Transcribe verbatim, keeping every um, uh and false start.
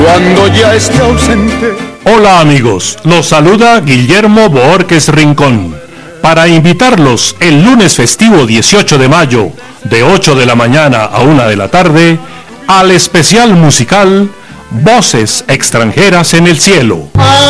Cuando ya esté ausente. Hola amigos, los saluda Guillermo Borges Rincón para invitarlos el lunes festivo dieciocho de mayo de ocho de la mañana a una de la tarde al especial musical Voces extranjeras en el cielo.